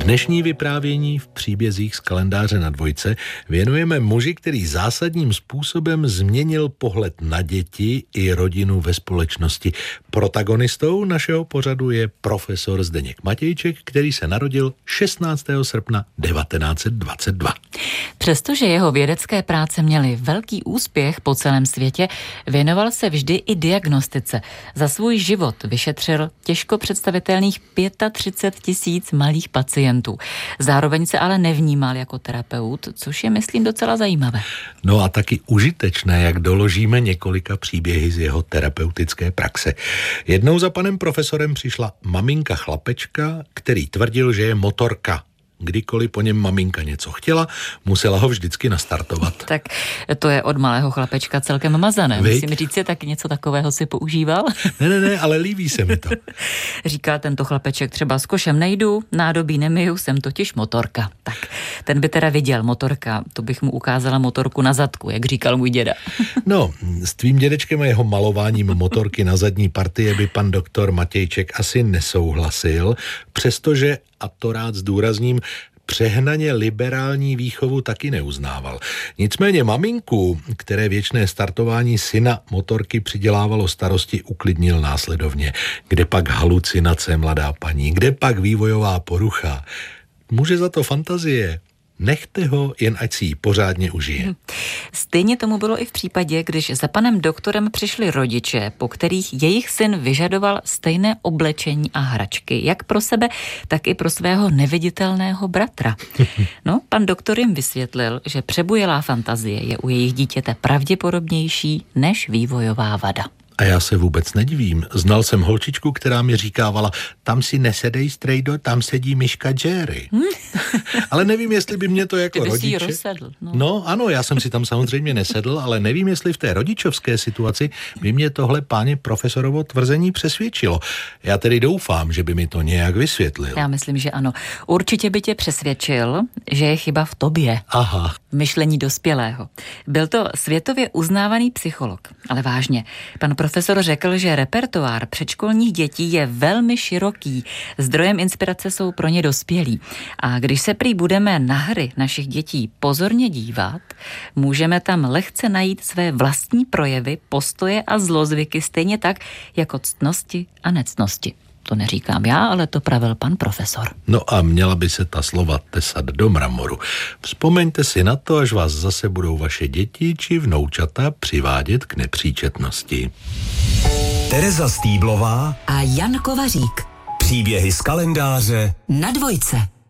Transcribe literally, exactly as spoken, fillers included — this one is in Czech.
Dnešní vyprávění v příbězích z kalendáře na dvojce věnujeme muži, který zásadním způsobem změnil pohled na děti i rodinu ve společnosti. Protagonistou našeho pořadu je profesor Zdeněk Matějček, který se narodil šestnáctého srpna devatenáct set dvacet dva. Přestože jeho vědecké práce měly velký úspěch po celém světě, věnoval se vždy i diagnostice. Za svůj život vyšetřil těžko představitelných třicet pět tisíc malých pacientů. Zároveň se ale nevnímal jako terapeut, což je, myslím, docela zajímavé. No a taky užitečné, jak doložíme několika příběhy z jeho terapeutické praxe. Jednou za panem profesorem přišla maminka chlapečka, který tvrdil, že je motorka. Kdykoliv po něm maminka něco chtěla, musela ho vždycky nastartovat. Tak to je od malého chlapečka celkem mazané. Viď? Musím říct, že taky něco takového si používal. Ne, ne, ne, ale líbí se mi to. Říká tento chlapeček, třeba s košem nejdu, nádobí nemiju, jsem totiž motorka. Tak, ten by teda viděl motorka, to bych mu ukázala motorku na zadku, jak říkal můj děda. No, s tvým dědečkem a jeho malováním motorky na zadní partie by pan doktor Matějček asi nesouhlasil, přestože, a to rád zdůrazním, přehnaně liberální výchovu taky neuznával. Nicméně maminku, které věčné startování syna motorky přidělávalo starosti, uklidnil následovně. Kde pak halucinace, mladá paní, kde pak vývojová porucha? Může za to fantazie? Nechte ho, jen ať si ji pořádně užije. Stejně tomu bylo i v případě, když za panem doktorem přišli rodiče, po kterých jejich syn vyžadoval stejné oblečení a hračky, jak pro sebe, tak i pro svého neviditelného bratra. No, pan doktor jim vysvětlil, že přebujelá fantazie je u jejich dítěte pravděpodobnější než vývojová vada. A já se vůbec nedivím. Znal jsem holčičku, která mi říkávala, tam si nesedej, strejdo, tam sedí myška Jerry. Ale nevím, jestli by mě to jako Ty bys rodiče... jí rozsedl, no. no ano, já jsem si tam samozřejmě nesedl, ale nevím, jestli v té rodičovské situaci by mě tohle páně profesorovo tvrzení přesvědčilo. Já tedy doufám, že by mi to nějak vysvětlil. Já myslím, že ano. Určitě by tě přesvědčil, že je chyba v tobě. Aha. V myšlení dospělého. Byl to světově uznávaný psycholog. Ale vážně, pan profesor řekl, že repertoár předškolních dětí je velmi široký. Zdrojem inspirace jsou pro ně dospělí. A když se prý budeme na hry našich dětí pozorně dívat, můžeme tam lehce najít své vlastní projevy, postoje a zlozvyky, stejně tak jako ctnosti a nectnosti. To neříkám já, ale to pravil pan profesor. No a měla by se ta slova tesat do mramoru. Vzpomeňte si na to, až vás zase budou vaše děti či vnoučata přivádět k nepříčetnosti. Tereza Stýblová a Jan Kovařík. Příběhy z kalendáře Na dvojce.